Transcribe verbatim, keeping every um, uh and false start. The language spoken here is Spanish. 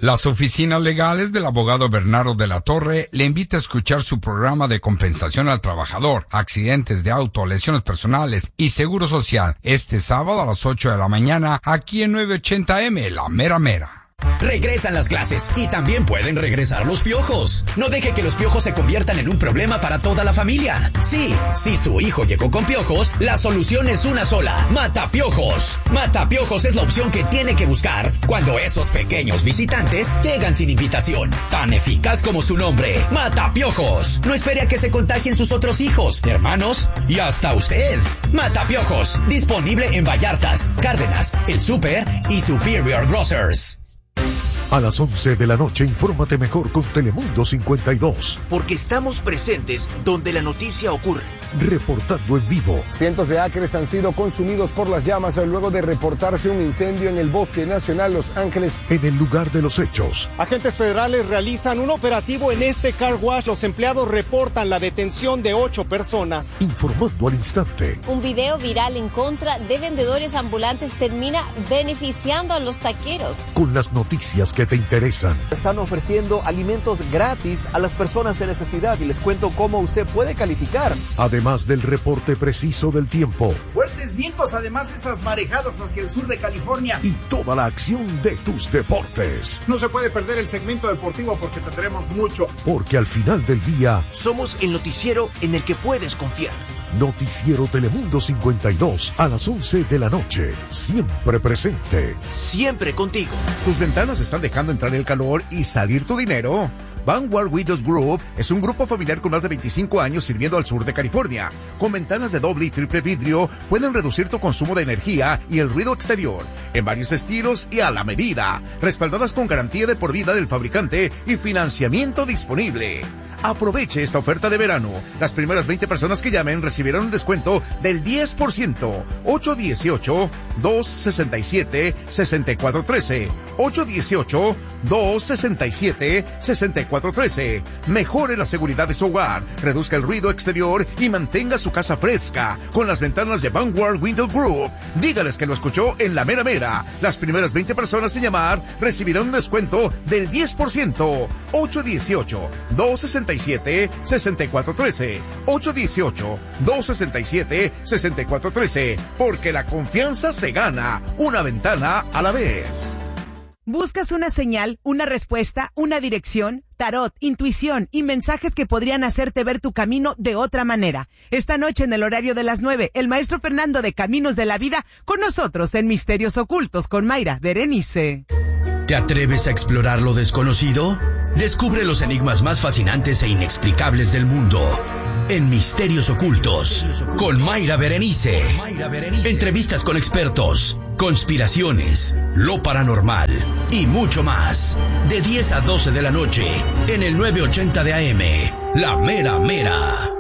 Las oficinas legales del abogado Bernardo de la Torre le invita a escuchar su programa de compensación al trabajador, accidentes de auto, lesiones personales y seguro social este sábado a las ocho de la mañana aquí en nueve ochenta eme, La Mera Mera. Regresan las clases y también pueden regresar los piojos. No deje que los piojos se conviertan en un problema para toda la familia. Sí, si su hijo llegó con piojos, la solución es una sola: Matapiojos. Matapiojos es la opción que tiene que buscar cuando esos pequeños visitantes llegan sin invitación. Tan eficaz como su nombre, Matapiojos. No espere a que se contagien sus otros hijos, hermanos y hasta usted. Matapiojos, disponible en Vallartas, Cárdenas, El Súper y Superior Grocers. A las once de la noche, infórmate mejor con Telemundo cincuenta y dos. Porque estamos presentes donde la noticia ocurre. Reportando en vivo. Cientos de acres han sido consumidos por las llamas luego de reportarse un incendio en el Bosque Nacional Los Ángeles. En el lugar de los hechos. Agentes federales realizan un operativo en este car wash. Los empleados reportan la detención de ocho personas. Informando al instante. Un video viral en contra de vendedores ambulantes termina beneficiando a los taqueros. Con las noticias que te interesan. Están ofreciendo alimentos gratis a las personas en necesidad y les cuento cómo usted puede calificar. Además del reporte preciso del tiempo. Fuertes vientos, además de esas marejadas hacia el sur de California. Y toda la acción de tus deportes. No se puede perder el segmento deportivo porque tendremos mucho. Porque al final del día... somos el noticiero en el que puedes confiar. Noticiero Telemundo cincuenta y dos a las once de la noche. Siempre presente. Siempre contigo. Tus ventanas están dejando entrar el calor y salir tu dinero. Vanguard Windows Group es un grupo familiar con más de veinticinco años sirviendo al sur de California. Con ventanas de doble y triple vidrio pueden reducir tu consumo de energía y el ruido exterior en varios estilos y a la medida, respaldadas con garantía de por vida del fabricante y financiamiento disponible. Aproveche esta oferta de verano. Las primeras veinte personas que llamen recibirán un descuento del diez por ciento. ocho uno ocho, dos seis siete, seis cuatro uno tres. ocho uno ocho, dos seis siete, seis cuatro uno tres. Mejore la seguridad de su hogar, reduzca el ruido exterior y mantenga su casa fresca con las ventanas de Vanguard Window Group. Dígales que lo escuchó en La Mera Mera. Las primeras veinte personas en llamar recibirán un descuento del diez por ciento. ocho uno ocho, dos seis siete, seis cuatro uno tres. ocho uno ocho, dos seis siete, seis cuatro uno tres. Porque la confianza se gana una ventana a la vez. ¿Buscas una señal, una respuesta, una dirección? Tarot, intuición y mensajes que podrían hacerte ver tu camino de otra manera. Esta noche en el horario de las nueve, el maestro Fernando de Caminos de la Vida con nosotros en Misterios Ocultos con Mayra Berenice. ¿Te atreves a explorar lo desconocido? Descubre los enigmas más fascinantes e inexplicables del mundo en Misterios Ocultos con Mayra Berenice. Entrevistas con expertos, conspiraciones, lo paranormal y mucho más. De diez a doce de la noche en el nueve ochenta de A M, La Mera Mera.